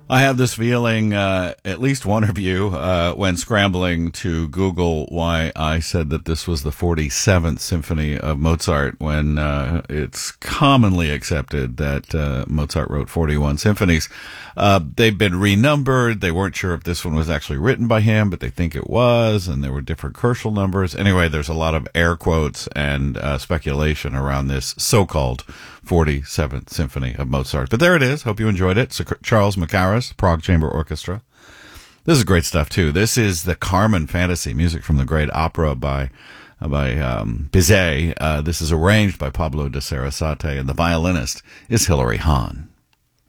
I have this feeling, at least one of you, when scrambling to Google why I said that this was the 47th Symphony of Mozart, when it's commonly accepted that Mozart wrote 41 symphonies. They've been renumbered. They weren't sure if this one was actually written by him, but they think it was, and there were different Kerschel numbers. Anyway, there's a lot of air quotes and speculation around this so-called 47th Symphony of Mozart. But there it is. Hope you enjoyed it. So Charles Mackerras, Prague Chamber Orchestra. This is great stuff, too. This is the Carmen Fantasy, music from the great opera by Bizet. This is arranged by Pablo de Sarasate, and the violinist is Hilary Hahn.